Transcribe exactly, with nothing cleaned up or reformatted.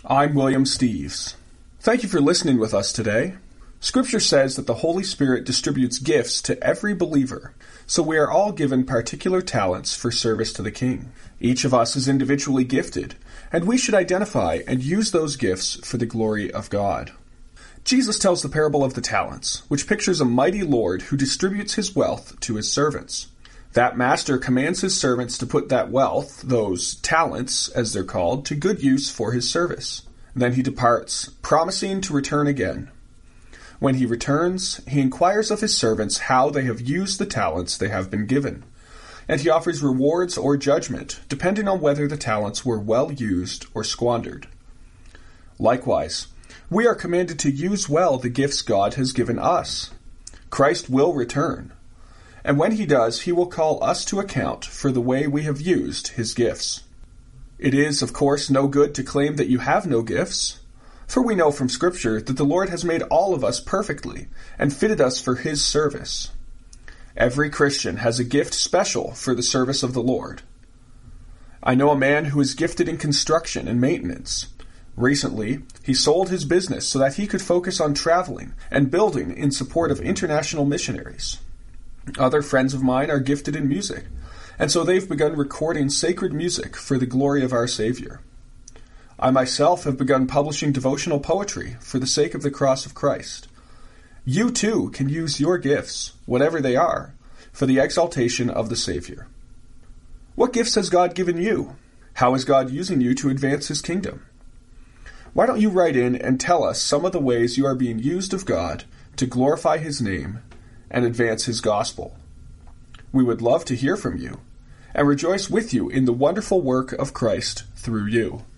I'm William Steves. Thank you for listening with us today. Scripture says that the Holy Spirit distributes gifts to every believer, so we are all given particular talents for service to the King. Each of us is individually gifted, and we should identify and use those gifts for the glory of God. Jesus tells the parable of the talents, which pictures a mighty Lord who distributes his wealth to his servants. That master commands his servants to put that wealth, those talents, as they're called, to good use for his service. Then he departs, promising to return again. When he returns, he inquires of his servants how they have used the talents they have been given, and he offers rewards or judgment, depending on whether the talents were well used or squandered. Likewise, we are commanded to use well the gifts God has given us. Christ will return. And when he does, he will call us to account for the way we have used his gifts. It is, of course, no good to claim that you have no gifts, for we know from Scripture that the Lord has made all of us perfectly and fitted us for his service. Every Christian has a gift special for the service of the Lord. I know a man who is gifted in construction and maintenance. Recently, he sold his business so that he could focus on traveling and building in support of international missionaries. Other friends of mine are gifted in music, and so they've begun recording sacred music for the glory of our Savior. I myself have begun publishing devotional poetry for the sake of the cross of Christ. You too can use your gifts, whatever they are, for the exaltation of the Savior. What gifts has God given you? How is God using you to advance his kingdom? Why don't you write in and tell us some of the ways you are being used of God to glorify his name and advance his gospel? We would love to hear from you and rejoice with you in the wonderful work of Christ through you.